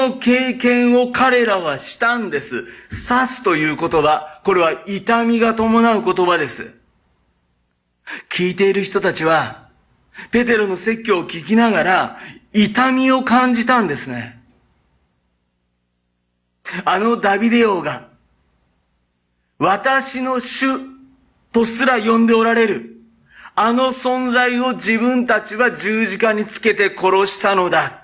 の経験を彼らはしたんです。刺すという言葉、これは痛みが伴う言葉です。聞いている人たちは、ペテロの説教を聞きながら、痛みを感じたんですね。あのダビデ王が、私の主とすら呼んでおられる、あの存在を自分たちは十字架につけて殺したのだ。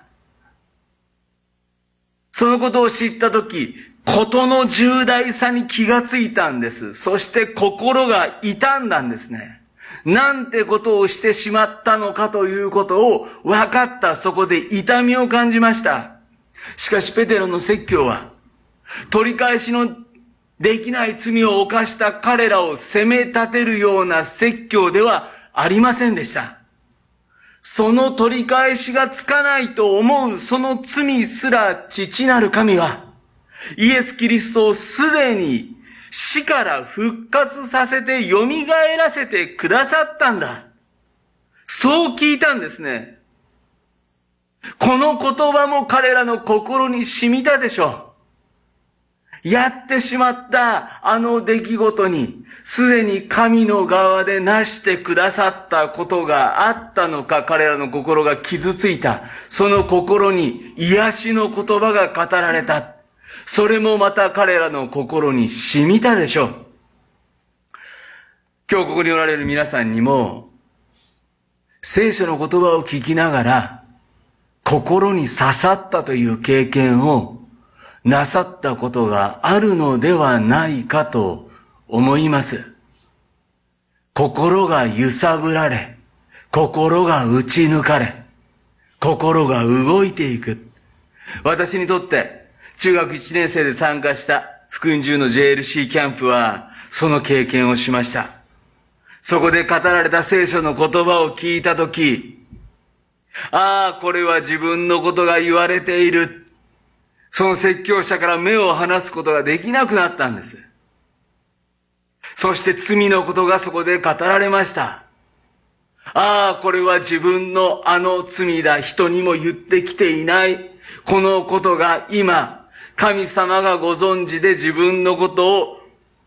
そのことを知ったとき、事の重大さに気がついたんです。そして心が痛んだんですね。なんてことをしてしまったのかということを分かった。そこで痛みを感じました。しかしペテロの説教は、取り返しのできない罪を犯した彼らを責め立てるような説教ではありませんでした。その取り返しがつかないと思うその罪すら父なる神は、イエス・キリストをすでに死から復活させて蘇らせてくださったんだ。そう聞いたんですね。この言葉も彼らの心に染みたでしょう。やってしまったあの出来事に、すでに神の側でなしてくださったことがあったのか、彼らの心が傷ついた。その心に癒しの言葉が語られた。それもまた彼らの心に染みたでしょう。今日ここにおられる皆さんにも、聖書の言葉を聞きながら、心に刺さったという経験をなさったことがあるのではないかと思います。心が揺さぶられ、心が打ち抜かれ、心が動いていく。私にとって中学1年生で参加した福音中の JLC キャンプはその経験をしました。そこで語られた聖書の言葉を聞いたとき、これは自分のことが言われている。その説教者から目を離すことができなくなったんです。そして罪のことがそこで語られました。これは自分のあの罪だ。人にも言ってきていない。このことが今、神様がご存知で自分のことを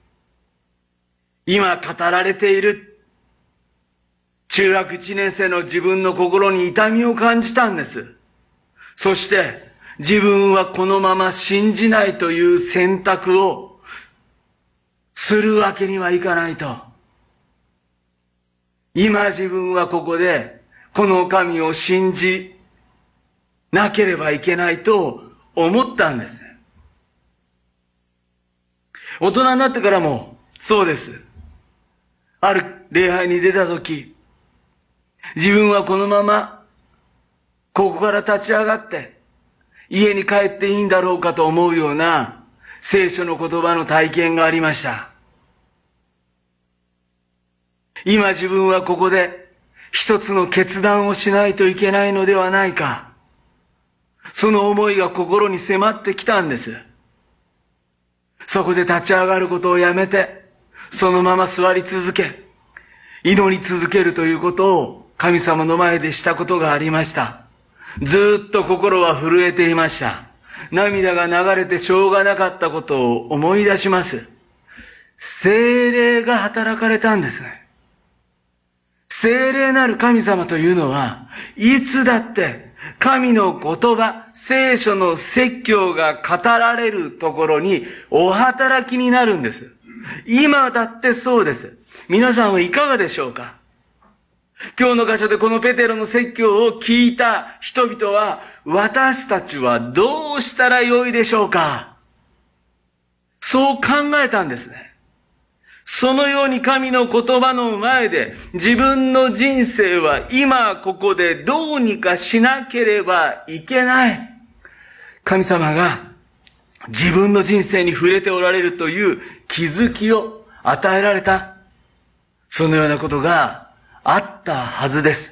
今語られている。中学1年生の自分の心に痛みを感じたんです。そして自分はこのまま信じないという選択をするわけにはいかないと。今自分はここでこの神を信じなければいけないと思ったんです。大人になってからもそうです。ある礼拝に出たとき、自分はこのままここから立ち上がって家に帰っていいんだろうかと思うような聖書の言葉の体験がありました。今自分はここで一つの決断をしないといけないのではないか。その思いが心に迫ってきたんです。そこで立ち上がることをやめて、そのまま座り続け、祈り続けるということを神様の前でしたことがありました。ずっと心は震えていました。涙が流れてしょうがなかったことを思い出します。聖霊が働かれたんですね。聖霊なる神様というのは、いつだって神の言葉、聖書の説教が語られるところにお働きになるんです。今だってそうです。皆さんはいかがでしょうか？今日の箇所でこのペテロの説教を聞いた人々は、私たちはどうしたらよいでしょうか？そう考えたんですね。そのように神の言葉の前で自分の人生は今ここでどうにかしなければいけない。神様が自分の人生に触れておられるという気づきを与えられた。そのようなことがあったはずです。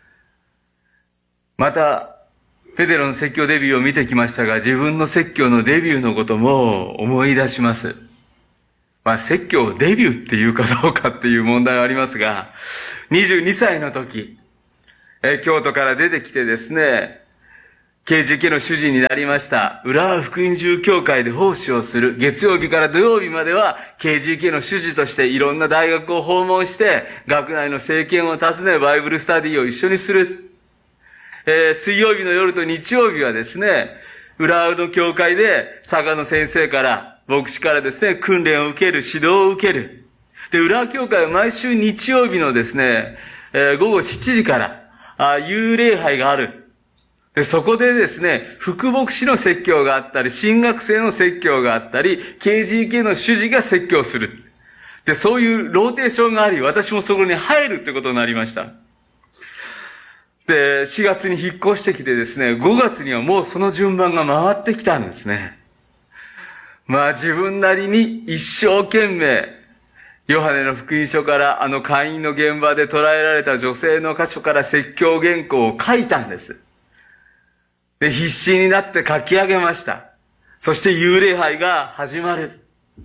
また、ペテロの説教デビューを見てきましたが、自分の説教のデビューのことも思い出します。説教をデビューっていうかどうかっていう問題はありますが、22歳の時、京都から出てきてですね、 KGK の主事になりました。浦和福音塾教会で奉仕をする。月曜日から土曜日までは KGK の主事としていろんな大学を訪問して、学内の生検を訪ね、バイブルスタディを一緒にする。水曜日の夜と日曜日はですね、浦和の教会で佐賀の先生から、牧師からですね、訓練を受ける、指導を受ける。で、浦和教会は毎週日曜日のですね、午後7時から、幽霊杯がある。で、そこでですね、副牧師の説教があったり、新学生の説教があったり、KGK の主事が説教する。で、そういうローテーションがあり、私もそこに入るってことになりました。で、4月に引っ越してきてですね、5月にはもうその順番が回ってきたんですね。まあ自分なりに一生懸命、ヨハネの福音書から会員の現場で捉えられた女性の箇所から説教原稿を書いたんです。で、必死になって書き上げました。そして幽霊杯が始まる。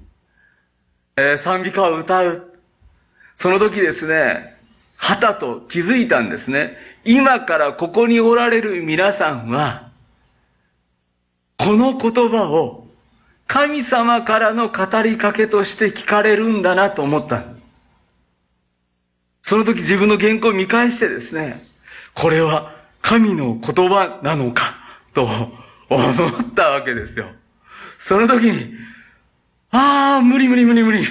賛美歌を歌う。その時ですね、はたと気づいたんですね。今からここにおられる皆さんは、この言葉を神様からの語りかけとして聞かれるんだなと思ったんです。その時自分の原稿を見返してですね、これは神の言葉なのかと思ったわけですよ。その時に、無理。違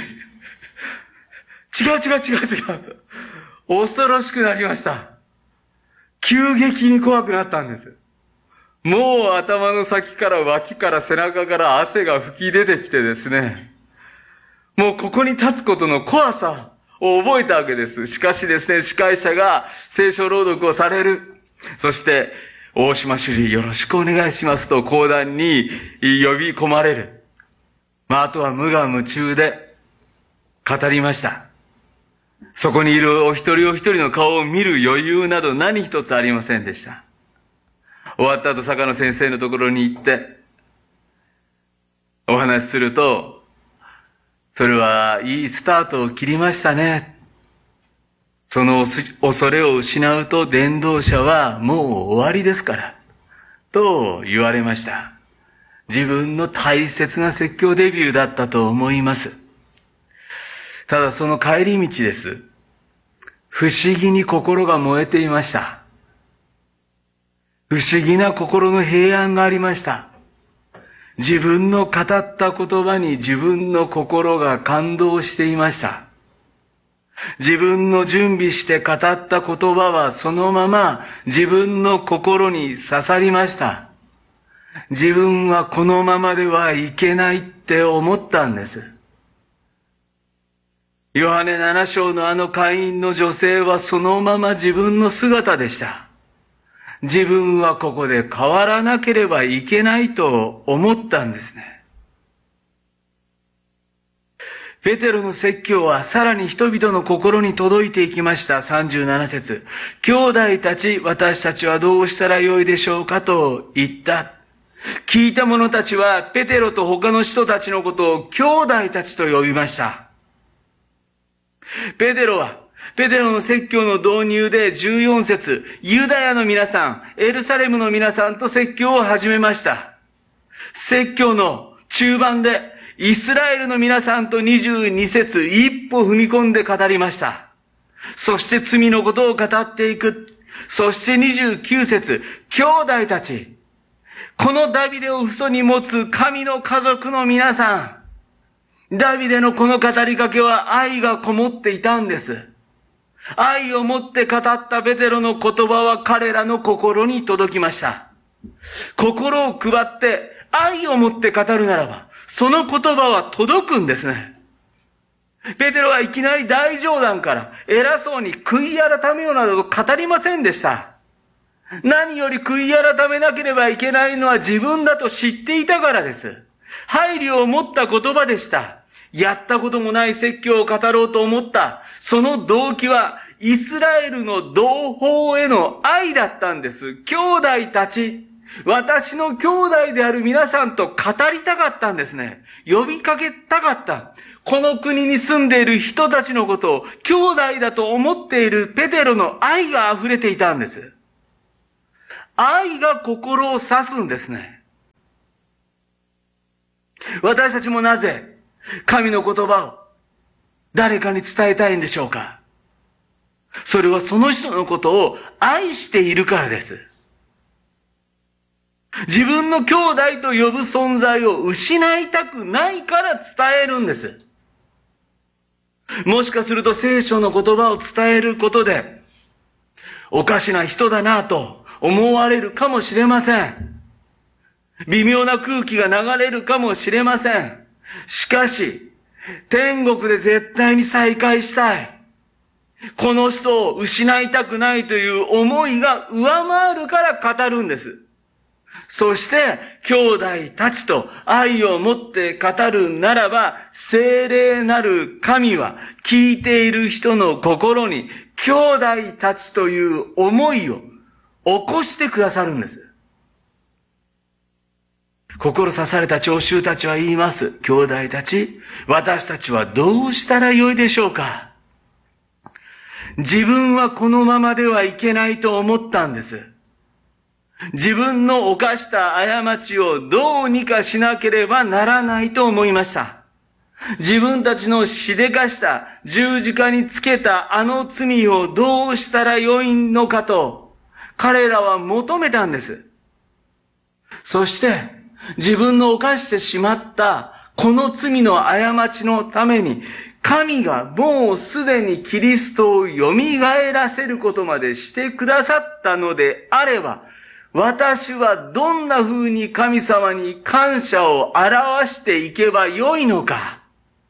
う。恐ろしくなりました。急激に怖くなったんです。もう頭の先から脇から背中から汗が吹き出てきてですね、もうここに立つことの怖さを覚えたわけです。しかしですね、司会者が聖書朗読をされる。そして、大島主理よろしくお願いしますと講談に呼び込まれる。あとは無我夢中で語りました。そこにいるお一人お一人の顔を見る余裕など何一つありませんでした。終わった後、坂野先生のところに行って、お話しすると、それはいいスタートを切りましたね。その恐れを失うと伝道者はもう終わりですから、と言われました。自分の大切な説教デビューだったと思います。ただその帰り道です。不思議に心が燃えていました。不思議な心の平安がありました。自分の語った言葉に自分の心が感動していました。自分の準備して語った言葉はそのまま自分の心に刺さりました。自分はこのままではいけないって思ったんです。ヨハネ7章の会員の女性はそのまま自分の姿でした。自分はここで変わらなければいけないと思ったんですね。ペテロの説教はさらに人々の心に届いていきました。37節。兄弟たち、私たちはどうしたらよいでしょうかと言った。聞いた者たちはペテロと他の人たちのことを兄弟たちと呼びました。ペテロの説教の導入で14節、ユダヤの皆さん、エルサレムの皆さんと説教を始めました。説教の中盤でイスラエルの皆さんと22節、一歩踏み込んで語りました。そして罪のことを語っていく。そして29節、兄弟たち、このダビデを父祖に持つ神の家族の皆さん、ダビデのこの語りかけは愛がこもっていたんです。愛を持って語ったペテロの言葉は彼らの心に届きました。心を配って愛を持って語るならば、その言葉は届くんですね。ペテロはいきなり大冗談から偉そうに悔い改めようなどと語りませんでした。何より悔い改めなければいけないのは自分だと知っていたからです。配慮を持った言葉でした。やったこともない説教を語ろうと思った。その動機はイスラエルの同胞への愛だったんです。兄弟たち、私の兄弟である皆さんと語りたかったんですね。呼びかけたかった。この国に住んでいる人たちのことを兄弟だと思っているペテロの愛が溢れていたんです。 愛が心を指すんですね。私たちもなぜ神の言葉を誰かに伝えたいんでしょうか。それはその人のことを愛しているからです。自分の兄弟と呼ぶ存在を失いたくないから伝えるんです。もしかすると聖書の言葉を伝えることで、おかしな人だなと思われるかもしれません。微妙な空気が流れるかもしれません。しかし、天国で絶対に再会したい。この人を失いたくないという思いが上回るから語るんです。そして、兄弟たちと愛を持って語るならば、聖霊なる神は聞いている人の心に兄弟たちという思いを起こしてくださるんです。心刺された聴衆たちは言います。兄弟たち、私たちはどうしたらよいでしょうか。自分はこのままではいけないと思ったんです。自分の犯した過ちをどうにかしなければならないと思いました。自分たちのしでかした十字架につけたあの罪をどうしたらよいのかと彼らは求めたんです。そして自分の犯してしまったこの罪の過ちのために神がもうすでにキリストを蘇らせることまでしてくださったのであれば、私はどんな風に神様に感謝を表していけばよいのか、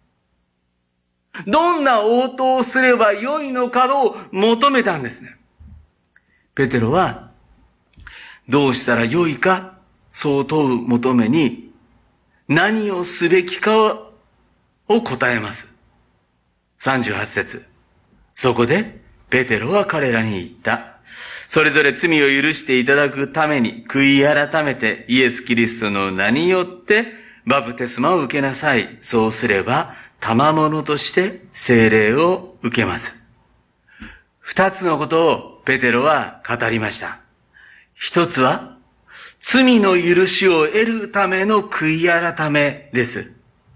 どんな応答をすればよいのかを求めたんですね。ペテロはどうしたらよいかそう問う求めに何をすべきかを答えます。38節。そこでペテロは彼らに言った。それぞれ罪を許していただくために悔い改めてイエス・キリストの名によってバプテスマを受けなさい。そうすれば賜物として聖霊を受けます。二つのことをペテロは語りました。一つは罪の許しを得るための悔い改めです。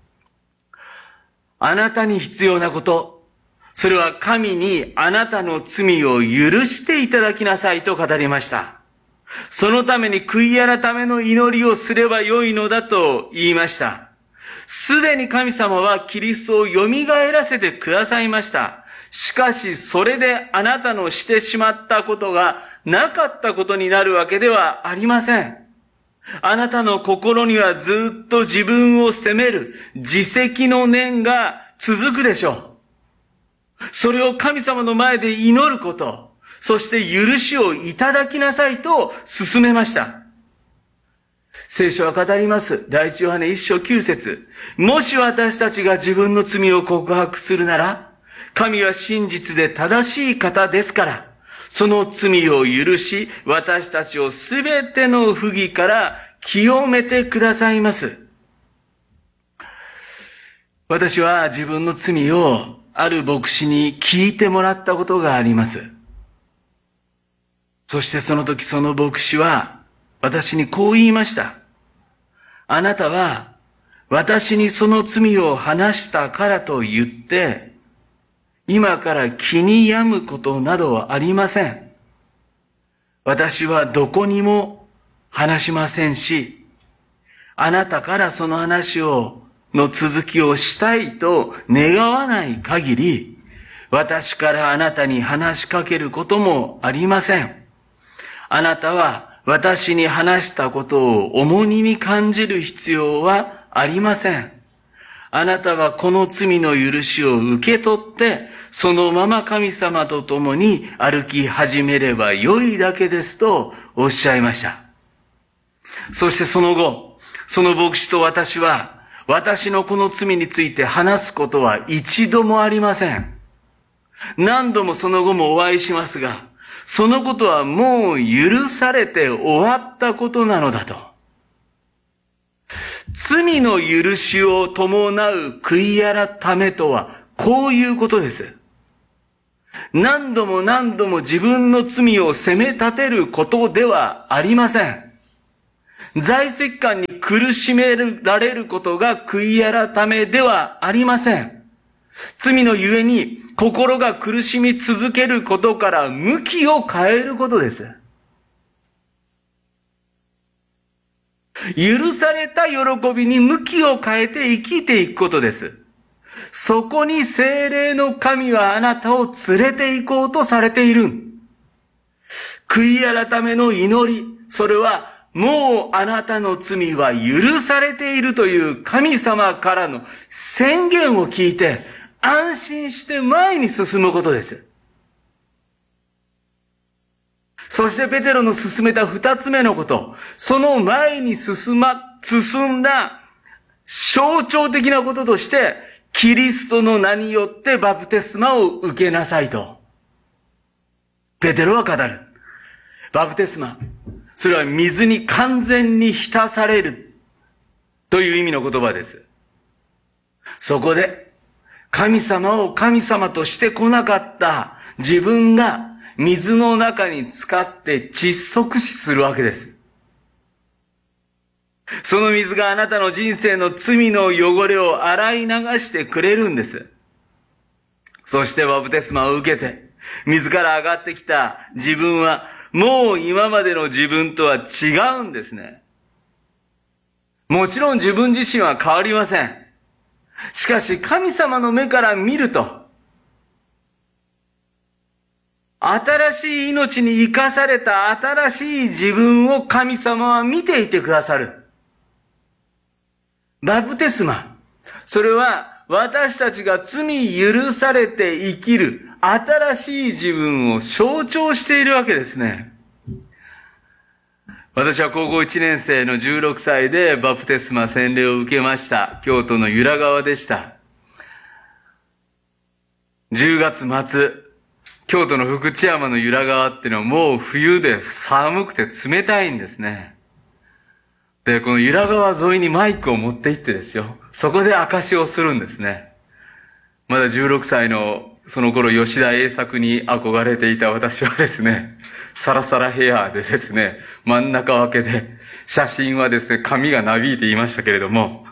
あなたに必要なこと、それは神にあなたの罪を許していただきなさいと語りました。そのために悔い改めの祈りをすればよいのだと言いました。すでに神様はキリストを蘇らせてくださいました。しかしそれであなたのしてしまったことがなかったことになるわけではありません。あなたの心にはずっと自分を責める自責の念が続くでしょう。それを神様の前で祈ること、そして許しをいただきなさいと勧めました。聖書は語ります。第一ヨハネ1章9節。もし私たちが自分の罪を告白するなら、神は真実で正しい方ですから、その罪を許し、私たちをすべての不義から清めてくださいます。私は自分の罪をある牧師に聞いてもらったことがあります。そしてその時その牧師は私にこう言いました。あなたは私にその罪を話したからと言って、今から気に病むことなどはありません。私はどこにも話しませんし、あなたからその話の続きをしたいと願わない限り、私からあなたに話しかけることもありません。あなたは私に話したことを重荷に感じる必要はありません。あなたはこの罪の許しを受け取って、そのまま神様と共に歩き始めれば良いだけですとおっしゃいました。そしてその後、その牧師と私は、私のこの罪について話すことは一度もありません。何度もその後もお会いしますが、そのことはもう許されて終わったことなのだと。罪の許しを伴う悔い改めとはこういうことです。 何度も何度も自分の罪を責め立てることではありません。在籍感に苦しめられることが悔い改めではありません。罪のゆえに心が苦しみ続けることから向きを変えることです。許された喜びに向きを変えて生きていくことです。そこに聖霊の神はあなたを連れて行こうとされている。悔い改めの祈り、それはもうあなたの罪は許されているという神様からの宣言を聞いて安心して前に進むことです。そしてペテロの進めた二つ目のこと、その前に進んだ象徴的なこととして、キリストの名によってバプテスマを受けなさいと。ペテロは語る。バプテスマ、それは水に完全に浸されるという意味の言葉です。そこで、神様を神様としてこなかった自分が水の中に浸かって窒息死するわけです。その水があなたの人生の罪の汚れを洗い流してくれるんです。そしてバプテスマを受けて、水から上がってきた自分は、もう今までの自分とは違うんですね。もちろん自分自身は変わりません。しかし神様の目から見ると、新しい命に生かされた新しい自分を神様は見ていてくださる。バプテスマ、それは私たちが罪許されて生きる新しい自分を象徴しているわけですね。私は高校1年生の16歳でバプテスマ洗礼を受けました。京都の由良川でした。10月末、京都の福知山の由良川っていうのはもう冬で寒くて冷たいんですね。で、この由良川沿いにマイクを持って行ってですよ。そこで証しをするんですね。まだ16歳のその頃吉田栄作に憧れていた私はですね、サラサラヘアでですね、真ん中分けで、写真はですね、髪がなびいていましたけれども、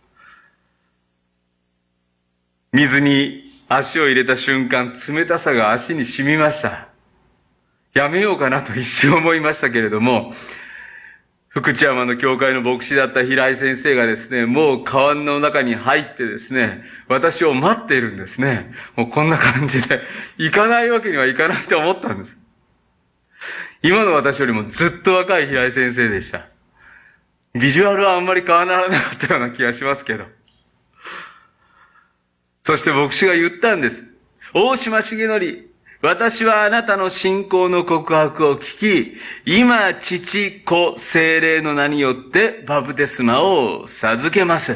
水に足を入れた瞬間、冷たさが足に染みました。やめようかなと一瞬思いましたけれども、福知山の教会の牧師だった平井先生がですね、もう川の中に入ってですね、私を待っているんですね。もうこんな感じで、行かないわけにはいかないと思ったんです。今の私よりもずっと若い平井先生でした。ビジュアルはあんまり変わらなかったような気がしますけど。そして牧師が言ったんです。大島重則、私はあなたの信仰の告白を聞き、今、父、子、聖霊の名によってバプテスマを授けます。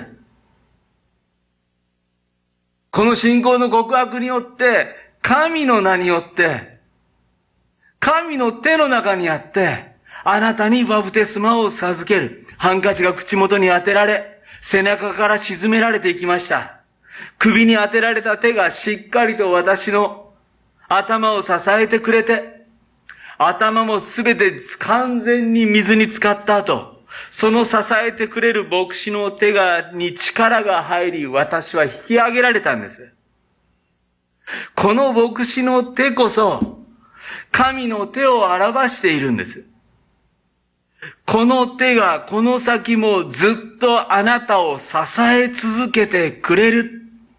この信仰の告白によって、神の名によって、神の手の中にあって、あなたにバプテスマを授ける。ハンカチが口元に当てられ、背中から沈められていきました。首に当てられた手がしっかりと私の頭を支えてくれて、頭もすべて完全に水に浸かった後、その支えてくれる牧師の手に力が入り、私は引き上げられたんです。この牧師の手こそ、神の手を表しているんです。この手がこの先もずっとあなたを支え続けてくれる。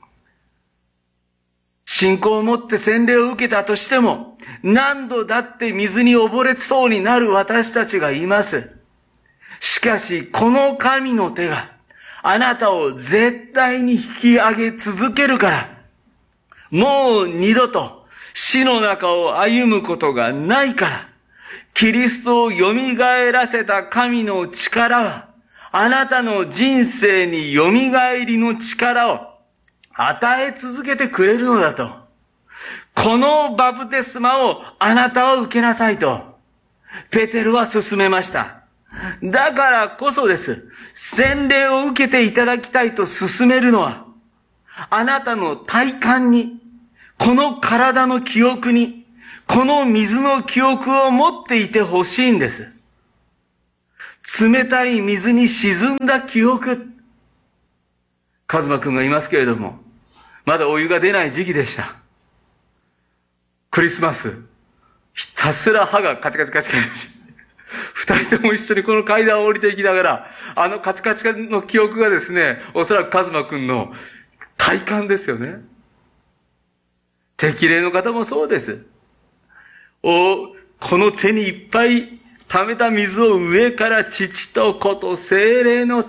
信仰を持って洗礼を受けたとしても、何度だって水に溺れそうになる私たちがいます。しかし、この神の手があなたを絶対に引き上げ続けるから、もう二度と死の中を歩むことがないから、キリストを蘇らせた神の力は、あなたの人生に蘇りの力を与え続けてくれるのだと。このバプテスマをあなたは受けなさいと、ペテロは勧めました。だからこそです。洗礼を受けていただきたいと勧めるのは、あなたの体感に、 この体の記憶に、この水の記憶を持っていてほしいんです。冷たい水に沈んだ記憶。カズマくんがいますけれども、まだお湯が出ない時期でした。クリスマス、ひたすら歯がカチカチカチカチ。二人とも一緒にこの階段を降りていきながら、あのカチカチの記憶がですね、おそらくカズマくんの体感ですよね。適齢の方もそうです。この手にいっぱい溜めた水を上から父と子と聖霊の、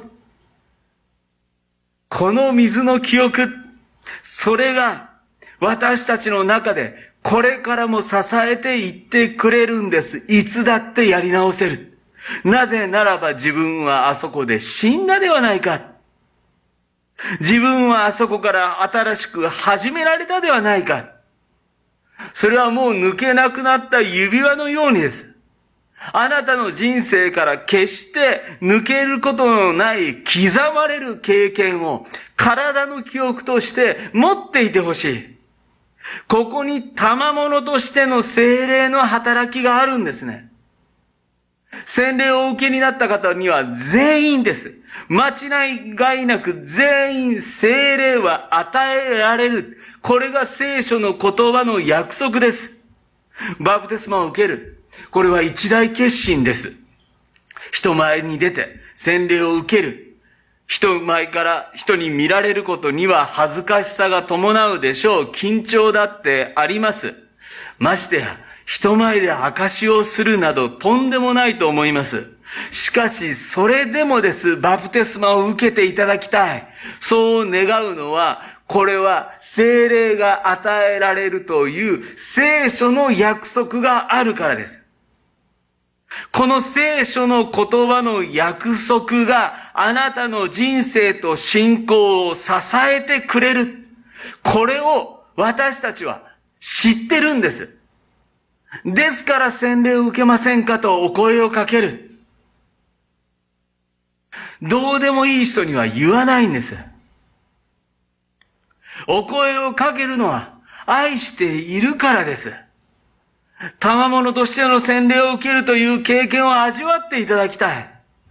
この水の記憶、それが私たちの中でこれからも支えていってくれるんです。いつだってやり直せる。なぜならば自分はあそこで死んだではないか。自分はあそこから新しく始められたではないか。それはもう抜けなくなった指輪のようにです。あなたの人生から決して抜けることのない刻まれる経験を体の記憶として持っていてほしい。ここに賜物としての聖霊の働きがあるんですね。洗礼をお受けになった方には全員です。間違いなく全員聖霊は与えられる。これが聖書の言葉の約束です。バプテスマを受ける。これは一大決心です。人前に出て洗礼を受ける。人前から人に見られることには恥ずかしさが伴うでしょう。緊張だってあります。ましてや人前で証しをするなどとんでもないと思います。しかしそれでもです。バプテスマを受けていただきたい。そう願うのは、これは聖霊が与えられるという聖書の約束があるからです。この聖書の言葉の約束があなたの人生と信仰を支えてくれる。これを私たちは知ってるんです。ですから洗礼を受けませんかとお声をかける。どうでもいい人には言わないんです。お声をかけるのは愛しているからです。賜物としての洗礼を受けるという経験を味わっていただきたい。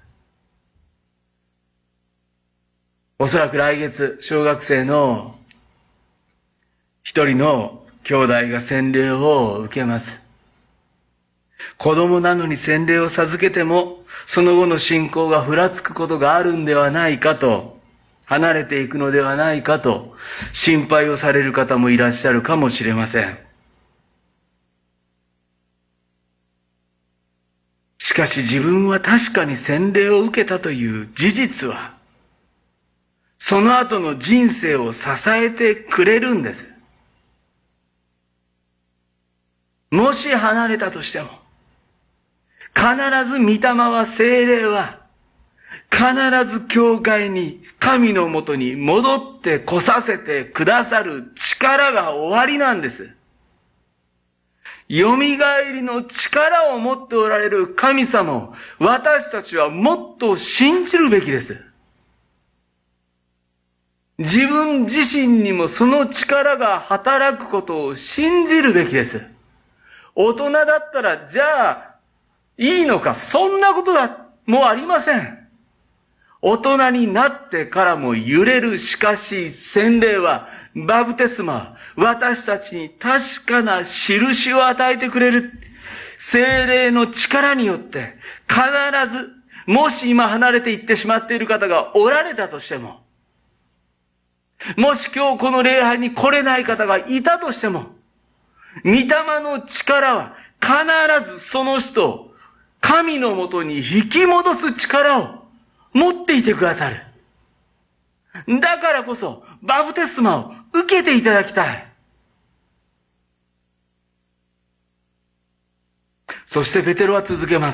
おそらく来月、小学生の一人の兄弟が洗礼を受けます。子供なのに洗礼を授けても、その後の信仰がふらつくことがあるんではないかと、離れていくのではないかと、心配をされる方もいらっしゃるかもしれません。しかし自分は確かに洗礼を受けたという事実は、その後の人生を支えてくれるんです。もし離れたとしても、必ず御霊は聖霊は、必ず教会に、神のもとに戻って来させてくださる力がおありなんです。蘇りの力を持っておられる神様を私たちはもっと信じるべきです。自分自身にもその力が働くことを信じるべきです。大人だったらじゃあいいのか、そんなことはもうありません。大人になってからも揺れる。しかし洗礼は、バプテスマは私たちに確かな印を与えてくれる。聖霊の力によって必ず、もし今離れていってしまっている方がおられたとしても、もし今日この礼拝に来れない方がいたとしても、御霊の力は必ずその人を神のもとに引き戻す力を持っていてくださる。だからこそバプテスマを受けていただきたい。そしてペテロは続けます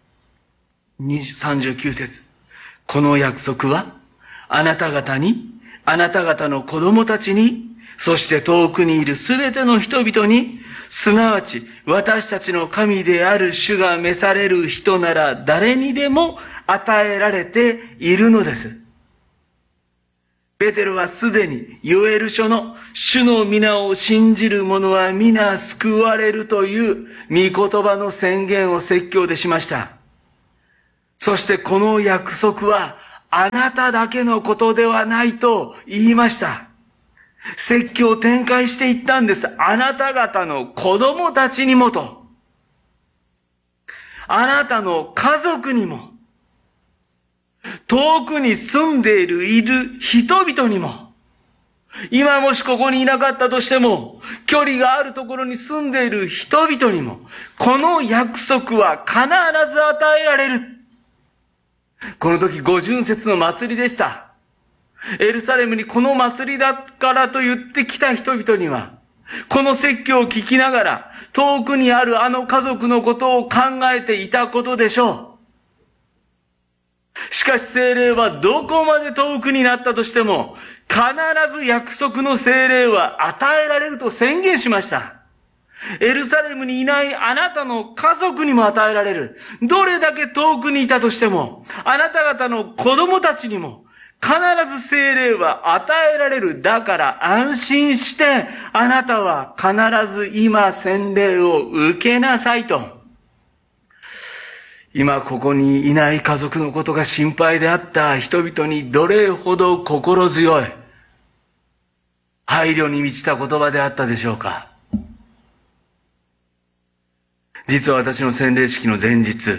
。39節。この約束はあなた方に、あなた方の子供たちに、そして遠くにいるすべての人々に、すなわち私たちの神である主が召される人なら誰にでも与えられているのです。 ペテロはすでにヨエル書の主の皆を信じる者は皆救われるという御言葉の宣言を説教でしました。そしてこの約束はあなただけのことではないと言いました。説教を展開していったんです。あなた方の子供たちにもと。あなたの家族にも。遠くに住んでいる人々にも。今もしここにいなかったとしても、距離があるところに住んでいる人々にも、この約束は必ず与えられる。この時五旬節の祭りでした。エルサレムにこの祭りだからと言ってきた人々には、この説教を聞きながら、遠くにあるあの家族のことを考えていたことでしょう。しかし聖霊はどこまで遠くになったとしても、必ず約束の聖霊は与えられると宣言しました。エルサレムにいないあなたの家族にも与えられる。どれだけ遠くにいたとしても、あなた方の子供たちにも必ず聖霊は与えられる。だから安心して、あなたは必ず今洗礼を受けなさいと。今ここにいない家族のことが心配であった人々にどれほど心強い、配慮に満ちた言葉であったでしょうか。実は私の洗礼式の前日、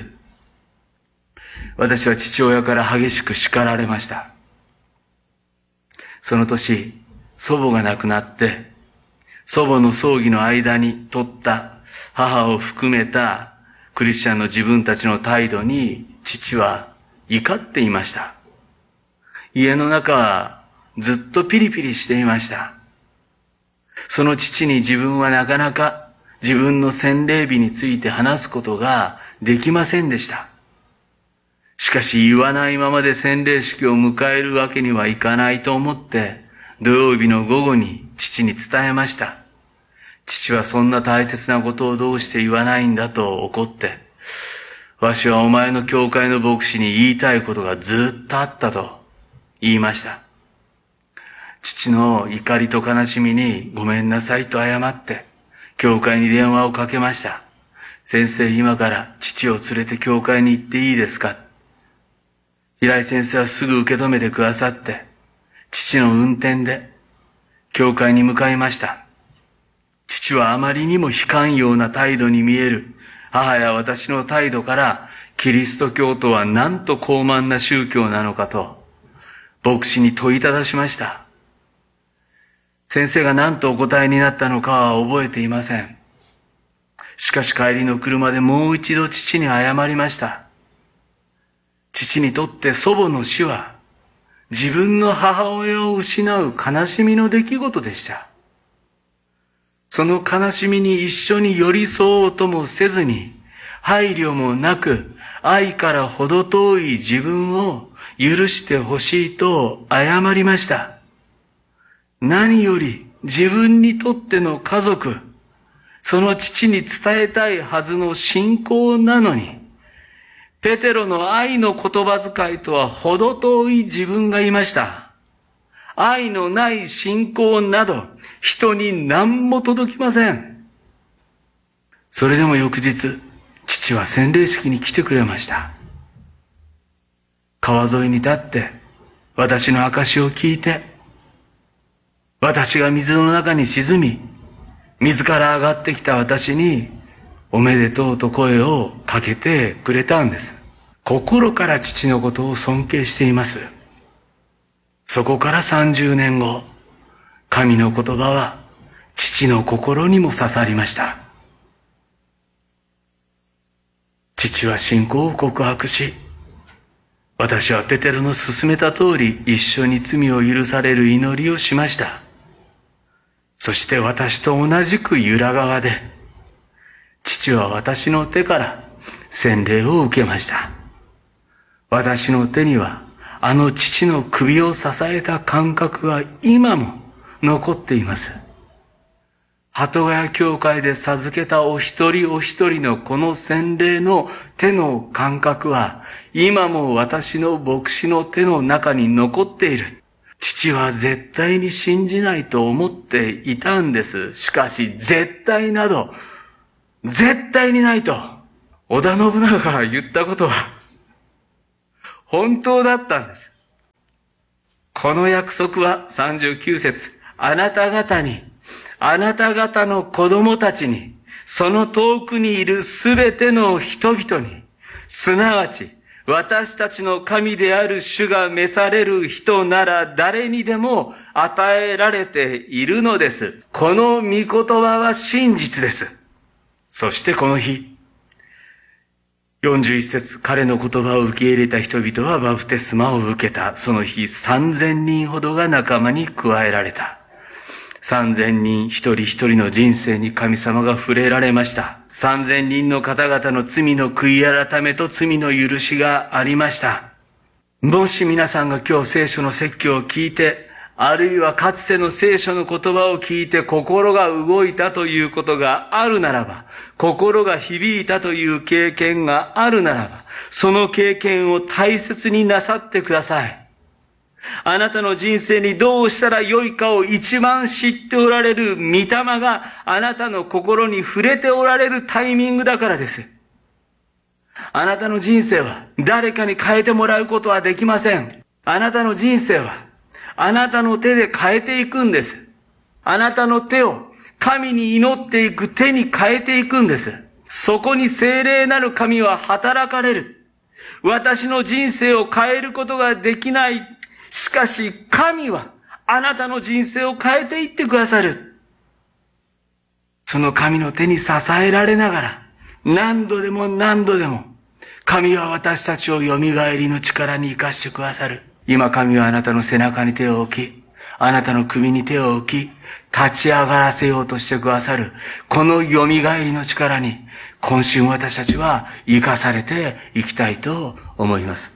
私は父親から激しく叱られました。その年、祖母が亡くなって、祖母の葬儀の間に取った母を含めたクリスチャンの自分たちの態度に父は怒っていました。家の中はずっとピリピリしていました。その父に自分はなかなか自分の洗礼日について話すことができませんでした。しかし言わないままで洗礼式を迎えるわけにはいかないと思って土曜日の午後に父に伝えました。父はそんな大切なことをどうして言わないんだと怒って、わしはお前の教会の牧師に言いたいことがずっとあったと言いました。父の怒りと悲しみにごめんなさいと謝って、教会に電話をかけました。先生、今から父を連れて教会に行っていいですか？平井先生はすぐ受け止めてくださって、父の運転で教会に向かいました。父はあまりにも非寛容な態度に見える母や私の態度から、キリスト教とはなんと高慢な宗教なのかと牧師に問いただしました。先生が何とお答えになったのかは覚えていません。しかし帰りの車でもう一度父に謝りました。父にとって祖母の死は自分の母親を失う悲しみの出来事でした。その悲しみに一緒に寄り添おうともせずに、配慮もなく愛から程遠い自分を許してほしいと謝りました。何より自分にとっての家族、その父に伝えたいはずの信仰なのに、ペテロの愛の言葉遣いとは程遠い自分がいました。愛のない信仰など人に何も届きません。それでも翌日、父は洗礼式に来てくれました。川沿いに立って私の証を聞いて、私が水の中に沈み、水から上がってきた私におめでとうと声をかけてくれたんです。心から父のことを尊敬しています。そこから30年後、神の言葉は父の心にも刺さりました。父は信仰を告白し、私はペテロの勧めた通り一緒に罪を許される祈りをしました。そして私と同じく由良川で、父は私の手から洗礼を受けました。私の手にはあの父の首を支えた感覚が今も残っています。鳩ヶ谷教会で授けたお一人お一人のこの洗礼の手の感覚は今も私の牧師の手の中に残っている。 父は絶対に信じないと思っていたんです。しかし、絶対など、絶対にないと、織田信長が言ったことは、本当だったんです。この約束は39節、あなた方に、あなた方の子供たちに、その遠くにいるすべての人々に、すなわち、私たちの神である主が召される人なら誰にでも与えられているのです。この御言葉は真実です。そしてこの日、41節、彼の言葉を受け入れた人々はバプテスマを受けた。その日3000人ほどが仲間に加えられた。3000人一人一人の人生に神様が触れられました。3000人の方々の罪の悔い改めと罪の許しがありました。もし皆さんが今日聖書の説教を聞いて、あるいはかつての聖書の言葉を聞いて心が動いたということがあるならば、心が響いたという経験があるならば、その経験を大切になさってください。あなたの人生にどうしたらよいかを一番知っておられる御霊があなたの心に触れておられるタイミングだからです。あなたの人生は誰かに変えてもらうことはできません。あなたの人生はあなたの手で変えていくんです。あなたの手を神に祈っていく手に変えていくんです。そこに聖霊なる神は働かれる。私の人生を変えることができない。しかし神はあなたの人生を変えていってくださる。その神の手に支えられながら、何度でも何度でも、神は私たちを蘇りの力に生かしてくださる。今神はあなたの背中に手を置き、あなたの首に手を置き、立ち上がらせようとしてくださる。この蘇りの力に、今週私たちは生かされていきたいと思います。